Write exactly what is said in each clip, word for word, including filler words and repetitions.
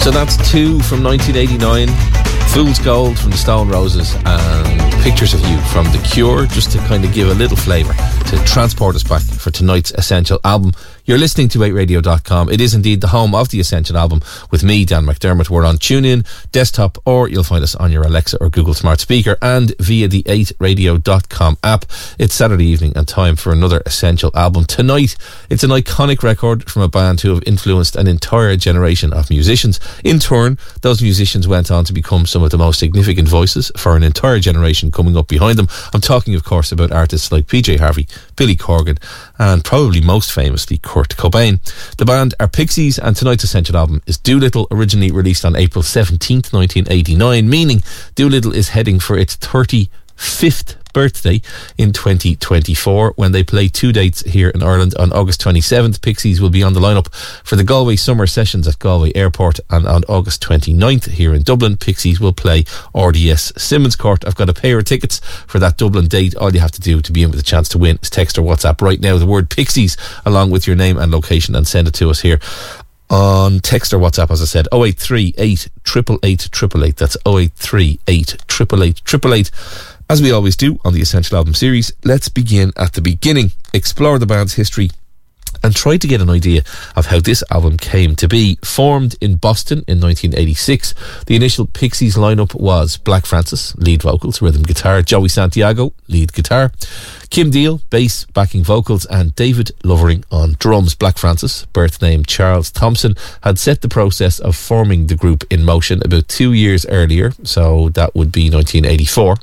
So that's two from nineteen eighty-nine, Fool's Gold from the Stone Roses, and Pictures of You from The Cure, just to kind of give a little flavour to transport us back for tonight's Essential album. You're listening to eight radio dot com. It is indeed the home of the Essential album with me, Dan McDermott. We're on TuneIn, desktop, or you'll find us on your Alexa or Google smart speaker and via the eight radio dot com app. It's Saturday evening and time for another Essential album. Tonight, it's an iconic record from a band who have influenced an entire generation of musicians. In turn, those musicians went on to become some of the most significant voices for an entire generation coming up behind them. I'm talking, of course, about artists like P J Harvey, Billy Corgan, and probably most famously Kurt Cobain. The band are Pixies, and tonight's Essential album is Doolittle, originally released on April seventeenth, nineteen eighty-nine, meaning Doolittle is heading for its thirty-fifth birthday in twenty twenty-four when they play two dates here in Ireland. On August twenty-seventh, Pixies will be on the lineup for the Galway Summer Sessions at Galway Airport, and on August twenty-ninth here in Dublin, Pixies will play R D S Simmons Court. I've got a pair of tickets for that Dublin date. All you have to do to be in with a chance to win is text or WhatsApp right now the word Pixies along with your name and location and send it to us here on text or WhatsApp, as I said, oh eight three eight, eight eight eight, eight eight eight. That's oh eight three eight, eight eight eight, eight eight eight. As we always do on the Essential Album series, let's begin at the beginning, explore the band's history, and try to get an idea of how this album came to be. Formed in Boston in nineteen eighty-six, the initial Pixies lineup was Black Francis, lead vocals, rhythm guitar, Joey Santiago, lead guitar, Kim Deal, bass, backing vocals, and David Lovering on drums. Black Francis, birth name Charles Thompson, had set the process of forming the group in motion about two years earlier, so that would be nineteen eighty-four.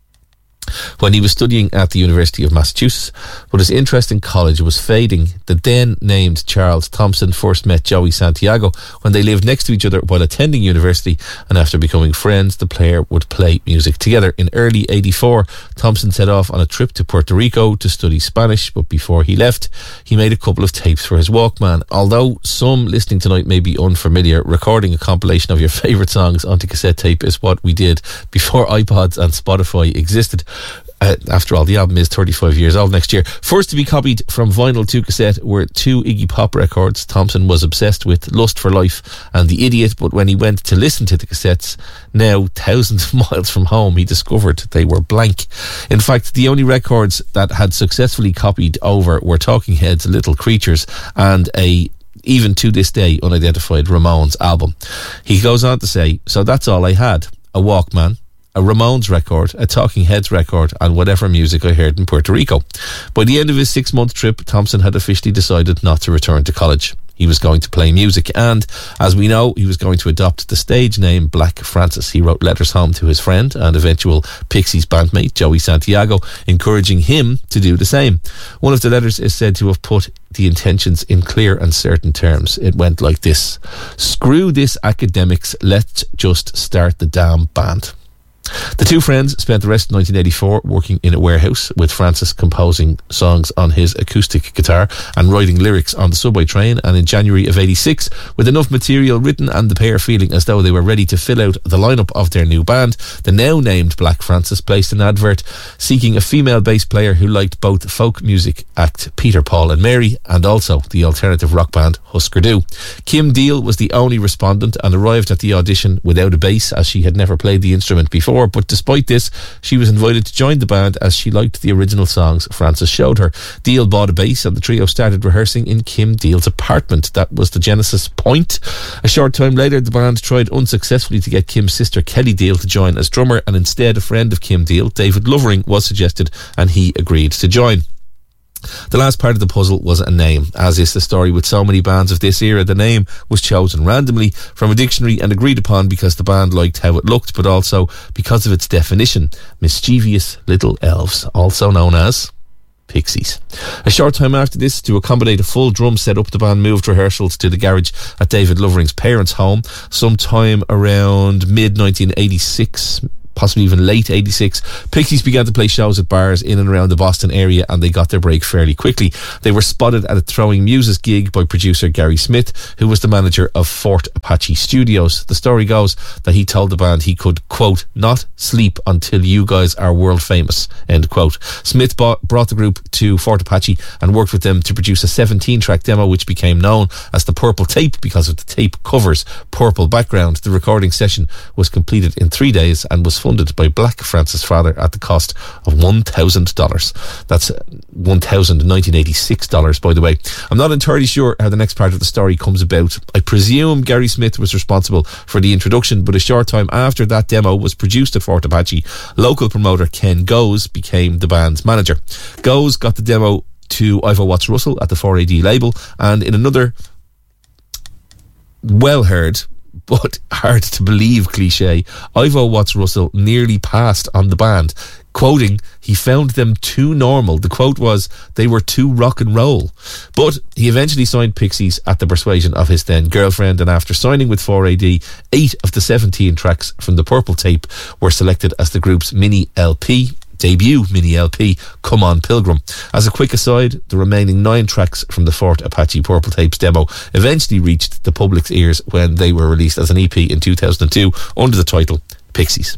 When he was studying at the University of Massachusetts, but his interest in college was fading. The then named Charles Thompson first met Joey Santiago when they lived next to each other while attending university, and after becoming friends, the pair would play music together. In early eighty-four, Thompson set off on a trip to Puerto Rico to study Spanish, but before he left, he made a couple of tapes for his Walkman. Although some listening tonight may be unfamiliar, recording a compilation of your favourite songs onto cassette tape is what we did before iPods and Spotify existed. Uh, after all, the album is thirty-five years old next year. First to be copied from vinyl to cassette were two Iggy Pop records. Thompson was obsessed with Lust for Life and The Idiot, but when he went to listen to the cassettes, now thousands of miles from home, he discovered they were blank. In fact, the only records that had successfully copied over were Talking Heads' Little Creatures and a even to this day unidentified Ramones album. He goes on to say, so that's all I had, a Walkman, a Ramones record, a Talking Heads record, and whatever music I heard in Puerto Rico. By the end of his six-month trip, Thompson had officially decided not to return to college. He was going to play music, and as we know, he was going to adopt the stage name Black Francis. He wrote letters home to his friend and eventual Pixies bandmate Joey Santiago, encouraging him to do the same. One of the letters is said to have put the intentions in clear and certain terms. It went like this: screw this academics, let's just start the damn band. The two friends spent the rest of nineteen eighty-four working in a warehouse, with Francis composing songs on his acoustic guitar and writing lyrics on the subway train. And in January of eighty-six, with enough material written and the pair feeling as though they were ready to fill out the lineup of their new band, the now named Black Francis placed an advert seeking a female bass player who liked both folk music act Peter, Paul and Mary and also the alternative rock band Husker Du. Kim Deal was the only respondent and arrived at the audition without a bass, as she had never played the instrument before. But despite this, she was invited to join the band as she liked the original songs Francis showed her. Deal bought a bass and the trio started rehearsing in Kim Deal's apartment. That was the genesis point. A short time later, the band tried unsuccessfully to get Kim's sister Kelly Deal to join as drummer, and instead a friend of Kim Deal, David Lovering, was suggested and he agreed to join. The last part of the puzzle was a name. As is the story with so many bands of this era, the name was chosen randomly from a dictionary and agreed upon because the band liked how it looked, but also because of its definition: mischievous little elves, also known as Pixies. A short time after this, to accommodate a full drum setup, the band moved rehearsals to the garage at David Lovering's parents' home. Sometime around mid nineteen eighty-six, possibly even late eighty-six, Pixies began to play shows at bars in and around the Boston area, and they got their break fairly quickly. They were spotted at a Throwing Muses gig by producer Gary Smith, who was the manager of Fort Apache Studios. The story goes that he told the band he could, quote, not sleep until you guys are world famous, end quote. Smith bought, brought the group to Fort Apache and worked with them to produce a seventeen track demo which became known as the Purple Tape because of the tape cover's purple background. The recording session was completed in three days and was funded by Black Francis Father at the cost of one thousand dollars. That's one thousand nineteen eighty-six dollars, by the way. I'm not entirely sure how the next part of the story comes about. I presume Gary Smith was responsible for the introduction, but a short time after that demo was produced at Fort Apache, local promoter Ken Goes became the band's manager. Goes got the demo to Ivo Watts Russell at the four A D label, and in another well heard but hard to believe cliche, Ivo Watts Russell nearly passed on the band, quoting, he found them too normal. The quote was, they were too rock and roll. But he eventually signed Pixies at the persuasion of his then girlfriend, and after signing with four A D, eight of the seventeen tracks from the Purple Tape were selected as the group's mini L P, debut mini L P, Come On Pilgrim. As a quick aside, the remaining nine tracks from the Fort Apache Purple Tapes demo eventually reached the public's ears when they were released as an E P in two thousand two under the title Pixies.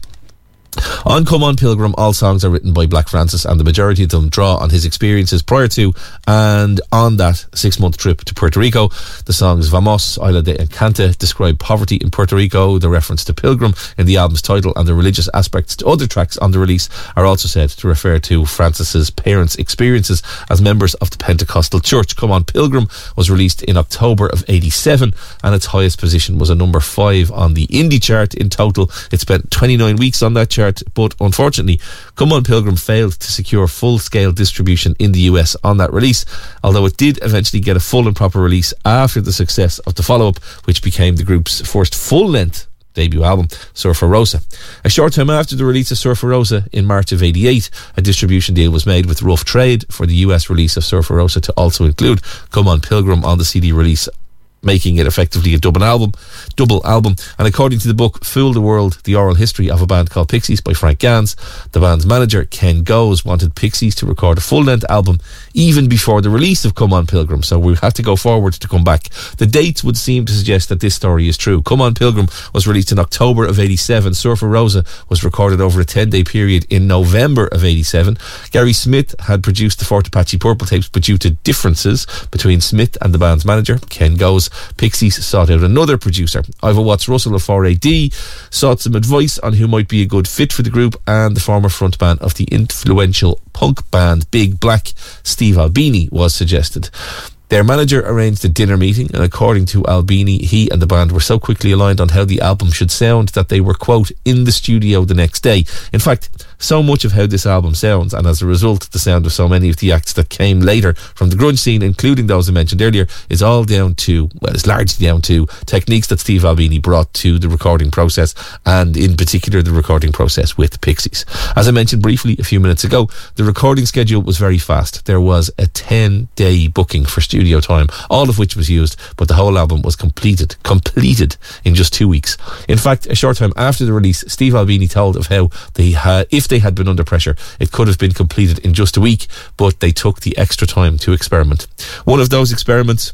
On Come On Pilgrim, all songs are written by Black Francis, and the majority of them draw on his experiences prior to and on that six-month trip to Puerto Rico. The songs Vamos, Isla de Encanta describe poverty in Puerto Rico. The reference to Pilgrim in the album's title and the religious aspects to other tracks on the release are also said to refer to Francis's parents' experiences as members of the Pentecostal Church. Come On Pilgrim was released in October of eighty-seven, and its highest position was a number five on the indie chart. In total, it spent twenty-nine weeks on that chart, but unfortunately Come On Pilgrim failed to secure full-scale distribution in the U S on that release, although it did eventually get a full and proper release after the success of the follow-up, which became the group's first full-length debut album, Surfer Rosa. A short time after the release of Surfer Rosa in March of eighty-eight, a distribution deal was made with Rough Trade for the U S release of Surfer Rosa to also include Come On Pilgrim on the C D release, making it effectively a double album, double album. And according to the book Fool the World, The Oral History of a Band Called Pixies by Frank Gans, the band's manager Ken Goes wanted Pixies to record a full-length album even before the release of Come On Pilgrim, so we had to go forward to come back. The dates would seem to suggest that this story is true. Come On Pilgrim was released in October of eighty-seven. Surfer Rosa was recorded over a ten-day period in November of eighty-seven. Gary Smith had produced the Fort Apache Purple Tapes, but due to differences between Smith and the band's manager, Ken Goes, Pixies sought out another producer. Ivo Watts Russell of four A D sought some advice on who might be a good fit for the group, and the former frontman of the influential punk band Big Black, Steve Albini, was suggested. Their manager arranged a dinner meeting, and according to Albini, he and the band were so quickly aligned on how the album should sound that they were, quote, in the studio the next day. In fact, so much of how this album sounds, and as a result the sound of so many of the acts that came later from the grunge scene, including those I mentioned earlier, is all down to, well, it's largely down to techniques that Steve Albini brought to the recording process, and in particular the recording process with Pixies. As I mentioned briefly a few minutes ago, the recording schedule was very fast. There was a ten-day booking for studio time, all of which was used, but the whole album was completed, completed in just two weeks. In fact, a short time after the release, Steve Albini told of how they had, if they had been under pressure, it could have been completed in just a week, but they took the extra time to experiment. One of those experiments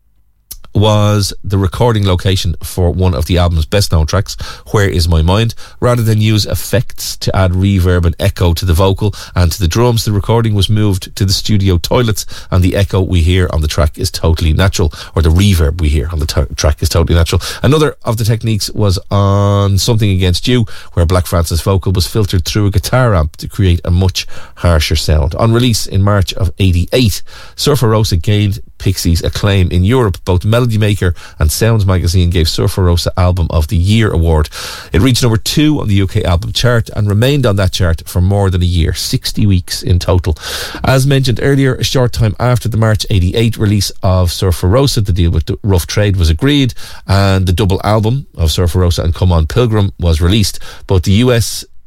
was the recording location for one of the album's best known tracks, Where Is My Mind. Rather than use effects to add reverb and echo to the vocal and to the drums, the recording was moved to the studio toilets, and the echo we hear on the track is totally natural, or the reverb we hear on the t- track is totally natural. Another of the techniques was on Something Against You, where Black Francis' vocal was filtered through a guitar amp to create a much harsher sound. On release in March of eighty-eight, Surfer Rosa gained Pixies acclaim in Europe. Both Melody Maker and Sounds magazine gave Surfer Rosa Album of the Year award. It reached number two on the U K album chart and remained on that chart for more than a year, sixty weeks in total. As mentioned earlier, a short time after the March eighty-eight release of Surfer Rosa, the deal with the Rough Trade was agreed, and the double album of Surfer Rosa and Come On Pilgrim was released. But the U S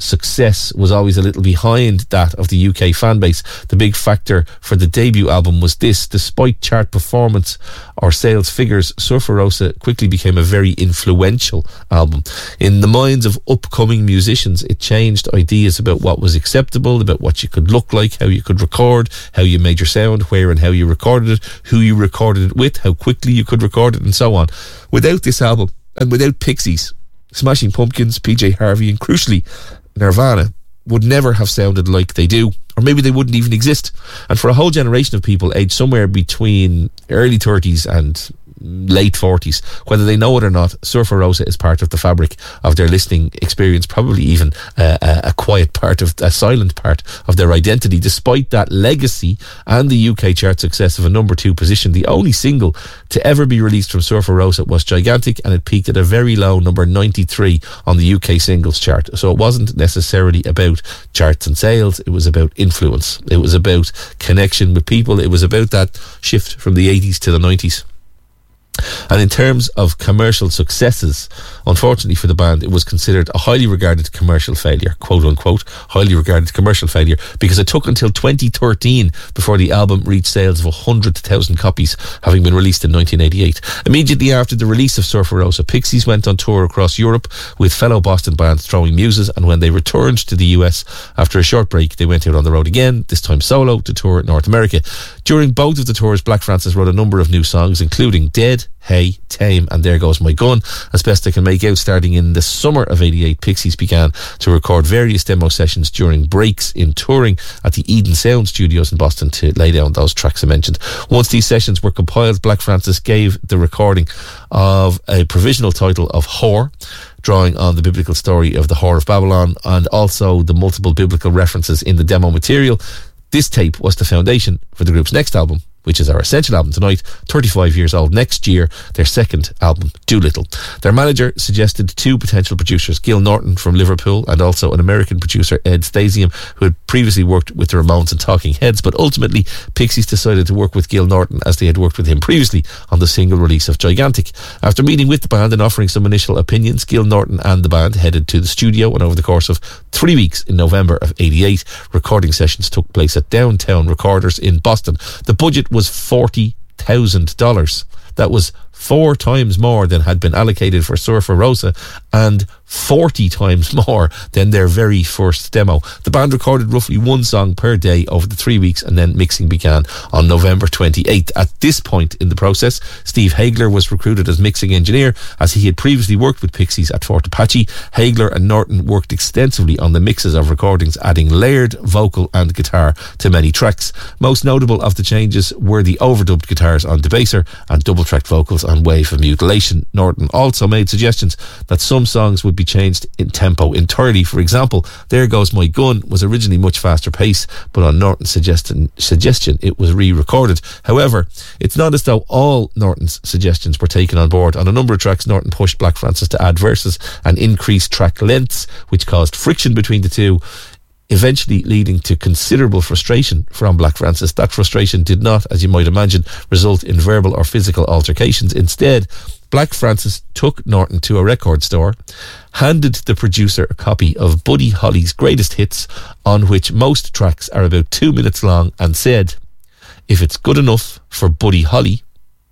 success was always a little behind that of the U K fan base. The big factor for the debut album was this: despite chart performance or sales figures, Surfer Rosa quickly became a very influential album. In the minds of upcoming musicians, it changed ideas about what was acceptable, about what you could look like, how you could record, how you made your sound, where and how you recorded it, who you recorded it with, how quickly you could record it, and so on. Without this album, and without Pixies, Smashing Pumpkins, P J Harvey, and crucially Nirvana would never have sounded like they do, or maybe they wouldn't even exist. And for a whole generation of people aged somewhere between early thirties and late forties, whether they know it or not, Surfer Rosa is part of the fabric of their listening experience, probably even uh, a, a quiet part of a silent part of their identity. Despite that legacy and the U K chart success of a number two position, the only single to ever be released from Surfer Rosa was Gigantic, and it peaked at a very low number ninety-three on the U K singles chart. So it wasn't necessarily about charts and sales, it was about influence, it was about connection with people, it was about that shift from the eighties to the nineties. And in terms of commercial successes, unfortunately for the band, it was considered a highly regarded commercial failure, quote unquote, highly regarded commercial failure, because it took until twenty thirteen before the album reached sales of one hundred thousand copies, having been released in nineteen eighty-eight. Immediately after the release of Surfer Rosa, Pixies went on tour across Europe with fellow Boston band Throwing Muses, and when they returned to the U S after a short break, they went out on the road again, this time solo, to tour North America. During both of the tours, Black Francis wrote a number of new songs, including Dead, Hey, Tame, and There Goes My Gun. As best I can make out, starting in the summer of eighty-eight, Pixies began to record various demo sessions during breaks in touring at the Eden Sound Studios in Boston to lay down those tracks I mentioned. Once these sessions were compiled, Black Francis gave the recording of a provisional title of Whore, drawing on the biblical story of the Whore of Babylon and also the multiple biblical references in the demo material. This tape was the foundation for the group's next album, which is our essential album tonight, thirty-five years old next year, their second album, Doolittle. Their manager suggested two potential producers, Gil Norton from Liverpool and also an American producer, Ed Stasium, who had previously worked with the Ramones and Talking Heads, but ultimately Pixies decided to work with Gil Norton as they had worked with him previously on the single release of Gigantic. After meeting with the band and offering some initial opinions, Gil Norton and the band headed to the studio, and over the course of three weeks in November of eighty-eight, recording sessions took place at Downtown Recorders in Boston. The budget was forty thousand dollars. That was four times more than had been allocated for Surfer Rosa and forty times more than their very first demo. The band recorded roughly one song per day over the three weeks and then mixing began on November twenty-eighth. At this point in the process, Steve Haigler was recruited as mixing engineer, as he had previously worked with Pixies at Fort Apache. Haigler and Norton worked extensively on the mixes of recordings, adding layered vocal and guitar to many tracks. Most notable of the changes were the overdubbed guitars on Debaser and double-tracked vocals on Wave of Mutilation. Norton also made suggestions that some songs would be changed in tempo entirely. For example, There Goes My Gun was originally much faster pace, but on Norton's suggestion, suggestion it was re-recorded. However, it's not as though all Norton's suggestions were taken on board. On a number of tracks, Norton pushed Black Francis to add verses and increase track lengths, which caused friction between the two, eventually leading to considerable frustration from Black Francis. That frustration did not, as you might imagine, result in verbal or physical altercations. Instead, Black Francis took Norton to a record store, handed the producer a copy of Buddy Holly's Greatest Hits, on which most tracks are about two minutes long, and said, "If it's good enough for Buddy Holly."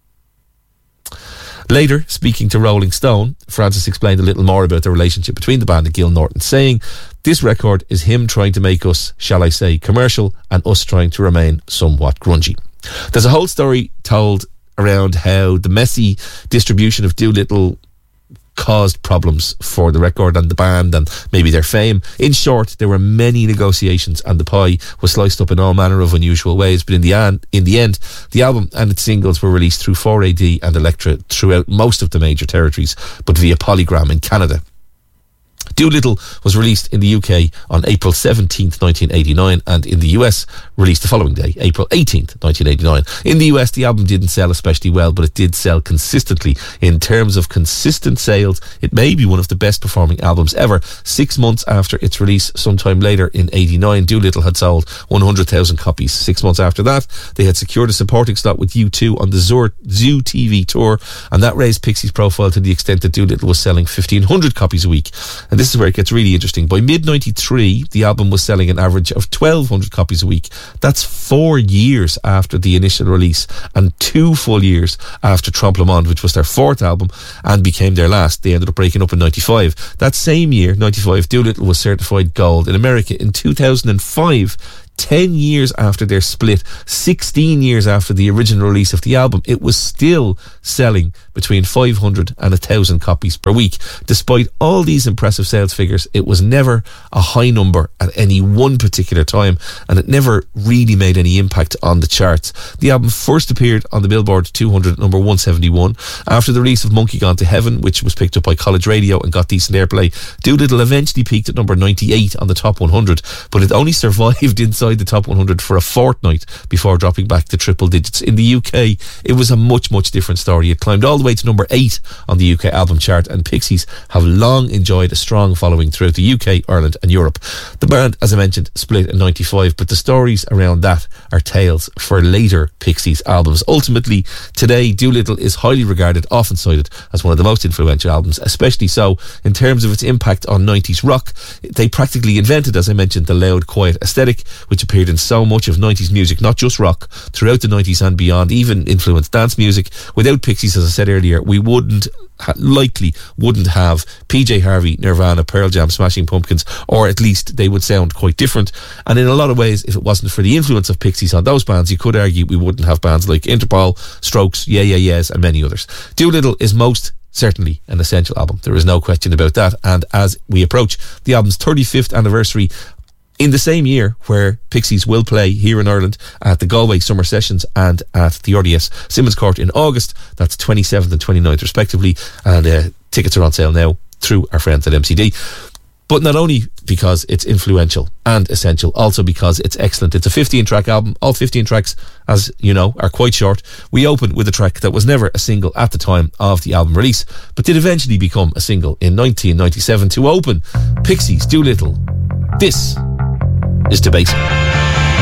Later, speaking to Rolling Stone, Francis explained a little more about the relationship between the band and Gil Norton, saying, "This record is him trying to make us, shall I say, commercial, and us trying to remain somewhat grungy." There's a whole story told around how the messy distribution of Doolittle caused problems for the record and the band and maybe their fame. In short, there were many negotiations and the pie was sliced up in all manner of unusual ways, but in the end, in the end, the album and its singles were released through four A D and Elektra throughout most of the major territories, but via Polygram in Canada. Doolittle was released in the U K on April seventeenth, nineteen eighty-nine, and in the U S released the following day, April eighteenth, nineteen eighty-nine. In the U S, the album didn't sell especially well, but it did sell consistently. In terms of consistent sales, it may be one of the best performing albums ever. Six months after its release, sometime later in eighty-nine, Doolittle had sold one hundred thousand copies. Six months after that, they had secured a supporting slot with U two on the Zoo T V tour, and that raised Pixies' profile to the extent that Doolittle was selling fifteen hundred copies a week. And And this is where it gets really interesting. By mid ninety-three, the album was selling an average of twelve hundred copies a week. That's four years after the initial release and two full years after Trompe le Monde, which was their fourth album and became their last. They ended up breaking up in ninety-five. That same year, ninety-five, Doolittle was certified gold in America. In two thousand five, ten years after their split, sixteen years after the original release of the album, it was still selling between five hundred and one thousand copies per week. Despite all these impressive sales figures, it was never a high number at any one particular time, and it never really made any impact on the charts. The album first appeared on the Billboard two hundred at number one seventy-one. After the release of Monkey Gone to Heaven, which was picked up by College Radio and got decent airplay, Doolittle eventually peaked at number ninety-eight on the top one hundred, but it only survived inside the top one hundred for a fortnight before dropping back to triple digits. In the U K, it was a much, much different story. It climbed all the way to number eight on the U K album chart, and Pixies have long enjoyed a strong following throughout the U K, Ireland and Europe. The band, as I mentioned, split in ninety-five, but the stories around that are tales for later Pixies albums. Ultimately, today, Doolittle is highly regarded, often cited as one of the most influential albums, especially so in terms of its impact on nineties rock. They practically invented, as I mentioned, the loud, quiet aesthetic, which appeared in so much of nineties music, not just rock, throughout the nineties and beyond, even influenced dance music. Without Pixies, as I said earlier, we wouldn't ha- likely wouldn't have P J Harvey, Nirvana, Pearl Jam, Smashing Pumpkins, or at least they would sound quite different. And in a lot of ways, if it wasn't for the influence of Pixies on those bands, you could argue we wouldn't have bands like Interpol, Strokes, Yeah Yeah Yeahs, and many others. Doolittle is most certainly an essential album. There is no question about that. And as we approach the album's thirty-fifth anniversary, in the same year where Pixies will play here in Ireland at the Galway Summer Sessions and at the R D S Simmons Court in August, that's twenty-seventh and twenty-ninth respectively, and uh, tickets are on sale now through our friends at M C D. But not only because it's influential and essential, also because it's excellent. It's a fifteen track album. All fifteen tracks, as you know, are quite short. We open with a track that was never a single at the time of the album release, but did eventually become a single in nineteen ninety-seven to open Pixies' Doolittle. This is Debate.